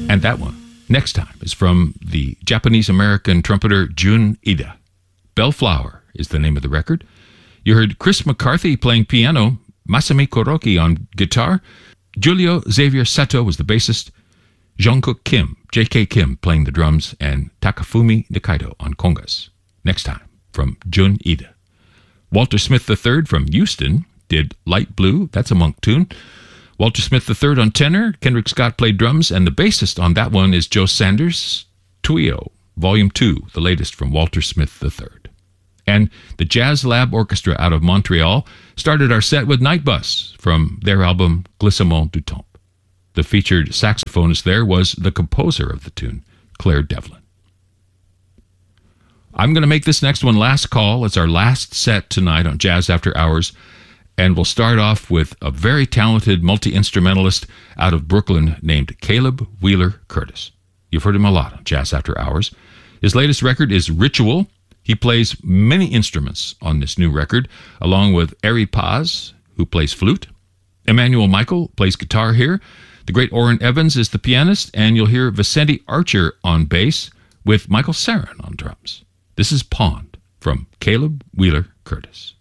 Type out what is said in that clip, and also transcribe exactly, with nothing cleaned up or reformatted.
And that one, next time, is from the Japanese-American trumpeter Jun Ida. Bellflower is the name of the record. You heard Chris McCarthy playing piano, Masami Kuroki on guitar, Julio Xavier Sato was the bassist, Jungkook Kim, J K Kim playing the drums, and Takafumi Nikaido on congas. Next time, from Jun Ida. Walter Smith the third from Houston did Light Blue, that's a monk tune. Walter Smith the third on tenor, Kendrick Scott played drums, and the bassist on that one is Joe Sanders, Tuyo, Volume two, the latest from Walter Smith the third. And the Jazz Lab Orchestra out of Montreal started our set with Night Bus from their album Glissement du Temps. The featured saxophonist there was the composer of the tune, Claire Devlin. I'm going to make this next one last call. It's our last set tonight on Jazz After Hours, and we'll start off with a very talented multi-instrumentalist out of Brooklyn named Caleb Wheeler Curtis. You've heard him a lot on Jazz After Hours. His latest record is Ritual. He plays many instruments on this new record, along with Ari Paz, who plays flute. Emmanuel Michael plays guitar here. The great Orrin Evans is the pianist, and you'll hear Vicente Archer on bass with Michael Sarin on drums. This is Pond from Caleb Wheeler Curtis.